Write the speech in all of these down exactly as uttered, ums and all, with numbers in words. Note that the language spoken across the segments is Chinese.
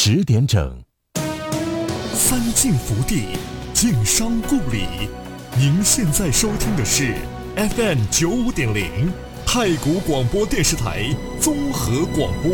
十点整。 三晋福地，晋商故里。您现在收听的是 F M 九五点零太谷广播电视台综合广播。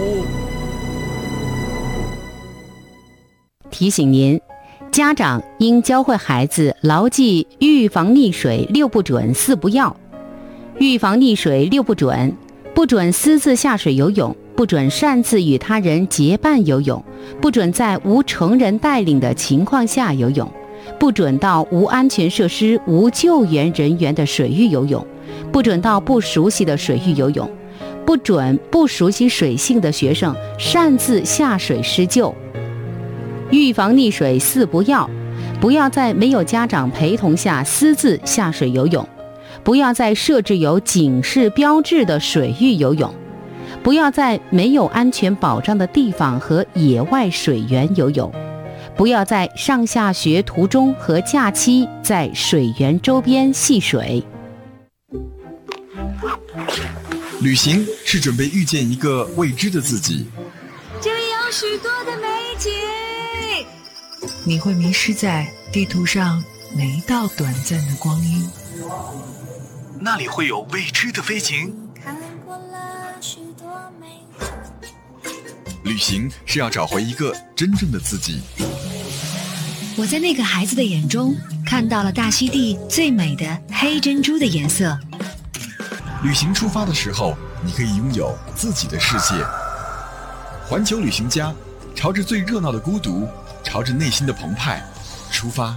提醒您，家长应教会孩子牢记预防溺水六不准四不要。预防溺水六不准：不准私自下水游泳，不准擅自与他人结伴游泳，不准在无成人带领的情况下游泳，不准到无安全设施、无救援人员的水域游泳，不准到不熟悉的水域游泳，不准不熟悉水性的学生擅自下水施救。预防溺水四不要：不要在没有家长陪同下私自下水游泳，不要在设置有警示标志的水域游泳，不要在没有安全保障的地方和野外水源游泳，不要在上下学途中和假期在水源周边戏水。 旅行是准备遇见一个未知的自己， 这里有许多的美景， 你会迷失在地图上每一道短暂的光阴， 那里会有未知的飞行。 看过了许多美景。 旅行是要找回一个真正的自己。 我在那个孩子的眼中看到了大溪地最美的黑珍珠的颜色。 旅行出发的时候，你可以拥有自己的世界。环球旅行家，朝着最热闹的孤独，朝着内心的澎湃出发。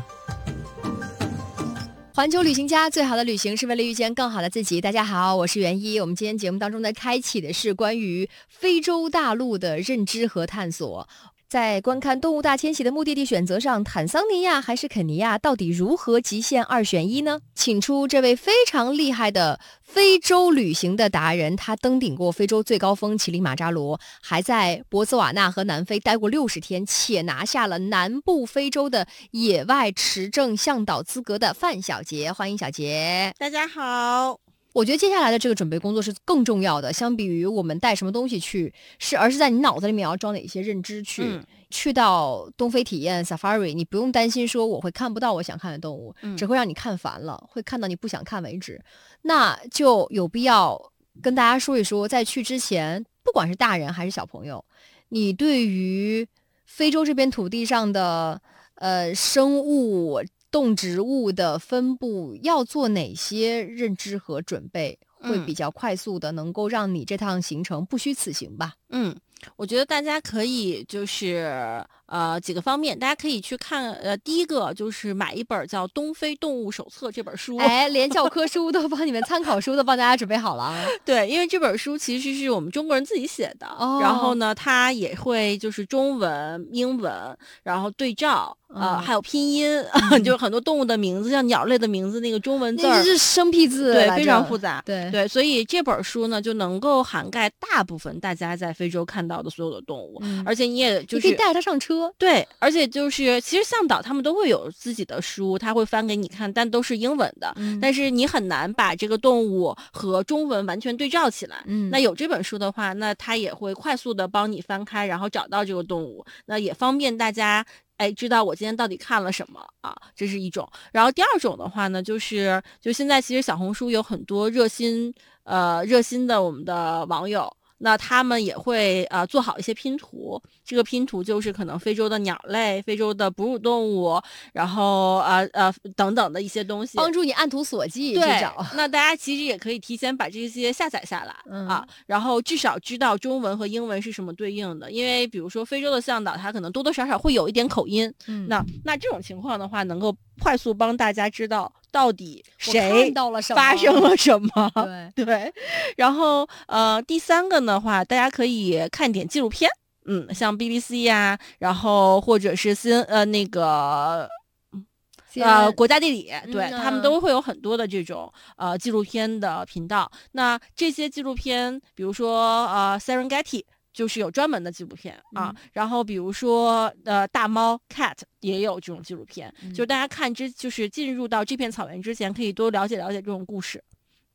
环球旅行家，最好的旅行是为了遇见更好的自己。大家好，我是袁一。我们今天节目当中呢，开启的是关于非洲大陆的认知和探索。在观看动物大迁徙的目的地选择上，坦桑尼亚还是肯尼亚，到底如何极限二选一呢？请出这位非常厉害的非洲旅行的达人，他登顶过非洲最高峰乞力马扎罗，还在博茨瓦纳和南非待过六十天，且拿下了南部非洲的野外持证向导资格的范小杰。欢迎小杰。 大家好。 我觉得接下来的这个准备工作是更重要的，相比于我们带什么东西去，是而是在你脑子里面要装哪一些认知去。嗯、去到东非体验 Safari， 你不用担心说我会看不到我想看的动物，嗯、只会让你看烦了，会看到你不想看为止。那就有必要跟大家说一说，在去之前，不管是大人还是小朋友，你对于非洲这片土地上的呃生物。动植物的分布要做哪些认知和准备，会比较快速的能够让你这趟行程不虚此行吧？ 嗯，我觉得大家可以就是呃几个方面，大家可以去看呃第一个就是买一本叫《东非动物手册》这本书， 哎，连教科书都帮你们参考书都帮大家准备好了啊。 对，因为这本书其实是我们中国人自己写的，哦、然后呢，它也会就是中文、英文，然后对照。呃，还有拼音，嗯、就是很多动物的名字，像鸟类的名字，那个中文字儿是生僻字， 对，非常复杂， 对对，所以这本书呢就能够涵盖大部分大家在非洲看到的所有的动物，嗯、而且你也就是你可以带着它上车， 对，而且就是其实向导他们都会有自己的书，他会翻给你看，但都是英文的，嗯、但是你很难把这个动物和中文完全对照起来。嗯，那有这本书的话，那他也会快速的帮你翻开，然后找到这个动物，那也方便大家。哎，知道我今天到底看了什么啊？这是一种。然后第二种的话呢，就是就现在其实小红书有很多热心呃热心的我们的网友，那他们也会呃做好一些拼图。这个拼图就是可能非洲的鸟类、非洲的哺乳动物，然后呃呃等等的一些东西， 帮助你按图索骥去找。 那大家其实也可以提前把这些下载下来、嗯、啊，然后至少知道中文和英文是什么对应的。因为比如说非洲的向导，他可能多多少少会有一点口音，嗯、那那这种情况的话，能够快速帮大家知道到底谁发生了什么。 对对，然后呃第三个的话，大家可以看点纪录片。嗯，像 B B C 呀、啊，然后或者是新呃那个呃国家地理，对、嗯啊、他们都会有很多的这种呃纪录片的频道。那这些纪录片，比如说呃 Serengeti 就是有专门的纪录片啊，嗯、然后比如说呃大猫 Cat 也有这种纪录片，嗯、就是大家看之就是进入到这片草原之前，可以多了解了解这种故事。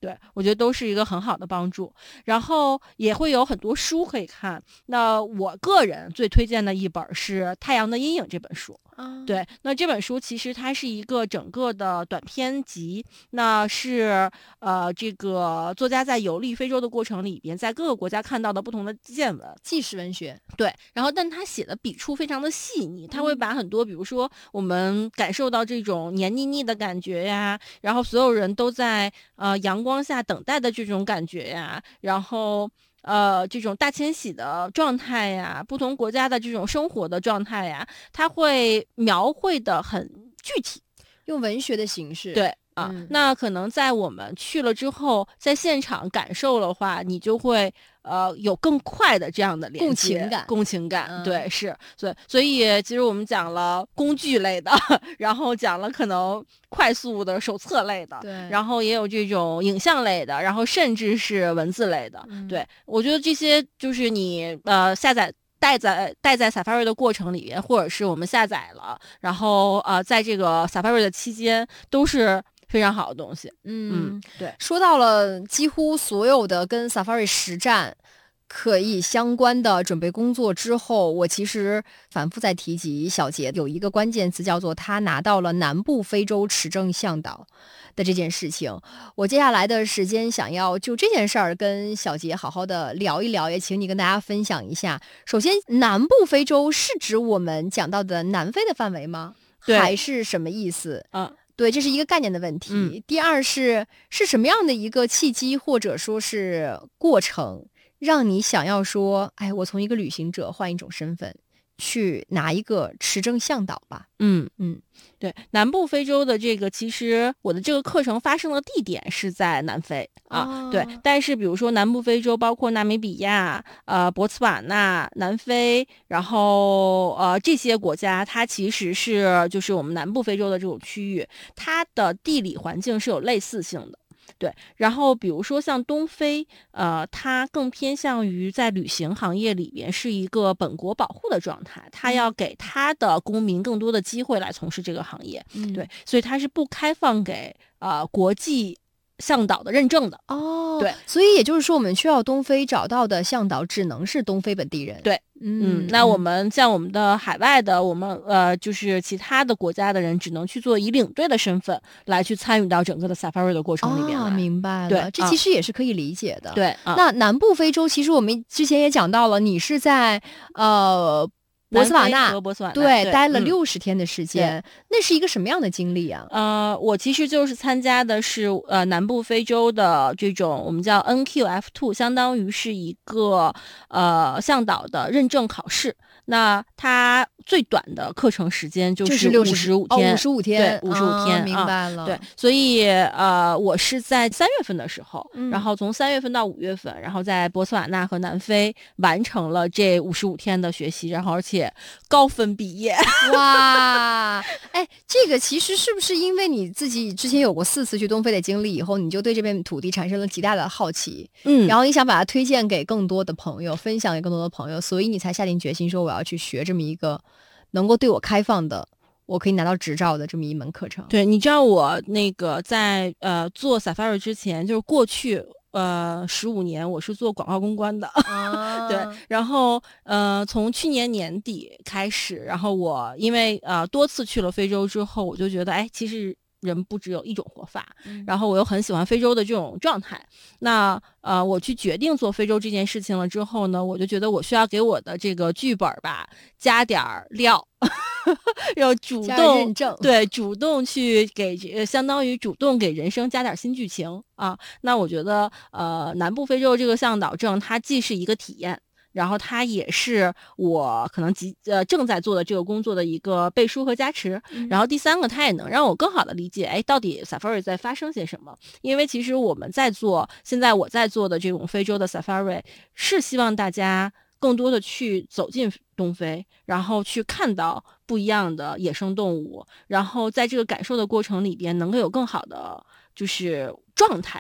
对，我觉得都是一个很好的帮助，然后也会有很多书可以看。那我个人最推荐的一本是《太阳的阴影》这本书。 啊， 对，那这本书其实它是一个整个的短篇集，那是呃这个作家在游历非洲的过程里边，在各个国家看到的不同的见闻， 纪实文学。 对，然后但他写的笔触非常的细腻，他会把很多比如说我们感受到这种黏腻腻的感觉呀，然后所有人都在呃阳光下等待的这种感觉呀，然后呃，这种大迁徙的状态呀，不同国家的这种生活的状态呀，它会描绘的很具体， 用文学的形式。 对啊、 嗯那可能在我们去了之后，在现场感受的话，你就会呃有更快的这样的连共接情感共情感， 嗯对，是，所以所以其实我们讲了工具类的，然后讲了可能快速的手册类的， 对然后也有这种影像类的，然后甚至是文字类的， 嗯对，我觉得这些就是你呃下载。带在带在 Safari 的过程里边，或者是我们下载了，然后呃，在这个 Safari 的期间，都是非常好的东西。 嗯， 嗯，对， 说到了几乎所有的跟 Safari 实战可以相关的准备工作之后，我其实反复在提及小杰有一个关键词叫做他拿到了南部非洲持证向导的这件事情。我接下来的时间想要就这件事儿跟小杰好好的聊一聊，也请你跟大家分享一下。首先，南部非洲是指我们讲到的南非的范围吗？ 对还是什么意思？ 嗯。 对，这是一个概念的问题。 嗯第二是是什么样的一个契机或者说是过程，让你想要说，哎，我从一个旅行者换一种身份，去拿一个持证向导吧？ 嗯嗯， 对，南部非洲的这个，其实我的这个课程发生的地点是在南非啊， 哦对。但是比如说南部非洲，包括纳米比亚、呃博茨瓦纳、南非，然后呃这些国家，它其实是就是我们南部非洲的这种区域，它的地理环境是有类似性的。对，然后比如说像东非，呃，它更偏向于在旅行行业里边是一个本国保护的状态，它要给它的公民更多的机会来从事这个行业， 嗯对，所以它是不开放给呃国际向导的认证的。 哦， 对， 所以也就是说，我们去到东非找到的向导只能是东非本地人。 对， 嗯嗯，那我们像我们的海外的，我们呃就是其他的国家的人，只能去做以领队的身份来去参与到整个的 Safari 的过程里边来。 哦，明白了， 对啊这其实也是可以理解的。 对，啊、 那南部非洲，其实我们之前也讲到了，你是在呃博茨瓦南纳非和博茨瓦纳对对待了嗯六十天的时间，那是一个什么样的经历啊？ 呃，我其实就是参加的是呃南部非洲的这种我们叫 N Q F 二，相当于是一个呃向导的认证考试。那它最短的课程时间就就是五十五天， 五十五天， 对，五十五啊天，啊明白了。 对，所以呃，我是在三月份的时候， 嗯然后从三月份到五月份，然后在博茨瓦纳和南非完成了这五十五天的学习，然后而且高分毕业。 哇，哎，这个其实是不是因为你自己之前有过四次去东非的经历以后，你就对这片土地产生了极大的好奇， 嗯， 然后你想把它推荐给更多的朋友，分享给更多的朋友，所以你才下定决心说我要去学这么一个能够对我开放的，我可以拿到执照的这么一门课程。 对，你知道我那个在呃做 Safari 之前，就是过去呃十五年我是做广告公关的， 啊对，然后呃从去年年底开始，然后我因为呃多次去了非洲之后，我就觉得哎，其实人不只有一种活法， 嗯然后我又很喜欢非洲的这种状态。那呃，我去决定做非洲这件事情了之后呢，我就觉得我需要给我的这个剧本吧加点儿料，要主加动认证对主动去给呃相当于主动给人生加点新剧情啊。那我觉得呃，南部非洲这个向导证，它既是一个体验。然后它也是我可能即呃正在做的这个工作的一个背书和加持。 嗯然后第三个，它也能让我更好的理解，哎，到底 Safari 在发生些什么？因为其实我们在做，现在我在做的这种非洲的 Safari，是希望大家更多的去走进东非，然后去看到不一样的野生动物，然后在这个感受的过程里边，能够有更好的就是状态吧。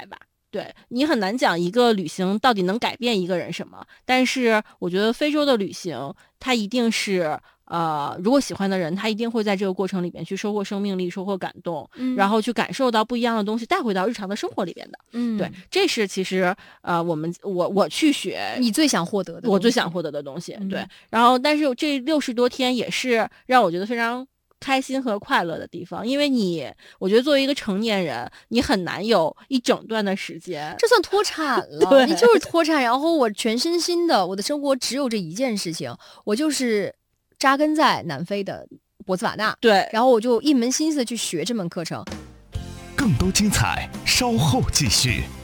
对，你很难讲一个旅行到底能改变一个人什么，但是我觉得非洲的旅行，它一定是呃，如果喜欢的人，他一定会在这个过程里边去收获生命力，收获感动，嗯、然后去感受到不一样的东西，带回到日常的生活里边的。嗯，对，这是其实呃，我们我我去学， 你最想获得的， 我最想获得的东西。嗯、对，然后但是这六十多天也是让我觉得非常开心和快乐的地方，因为你，我觉得作为一个成年人，你很难有一整段的时间， 这算脱产了，你就是脱产。然后我全身心的，我的生活只有这一件事情，我就是扎根在南非的博茨瓦纳， 对， 然后我就一门心思去学这门课程。 更多精彩，稍后继续。